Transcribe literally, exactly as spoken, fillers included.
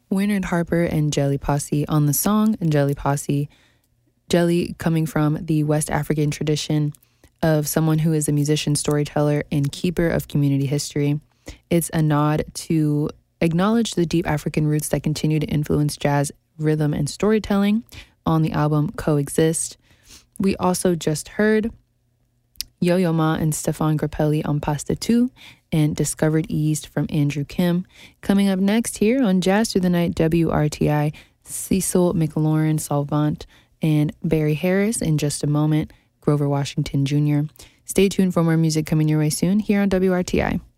Winard Harper and Jelly Posse on the song. Jelly Posse, Jelly coming from the West African tradition of someone who is a musician, storyteller, and keeper of community history. It's a nod to acknowledge the deep African roots that continue to influence jazz, rhythm, and storytelling on the album Coexist. We also just heard Yo-Yo Ma and Stefan Grappelli on Pasta two and Discovered Ease from Andrew Kim. Coming up next here on Jazz Through the Night, W R T I, Cecil McLaurin Salvant and Barry Harris. In just a moment, Grover Washington Junior Stay tuned for more music coming your way soon here on W R T I.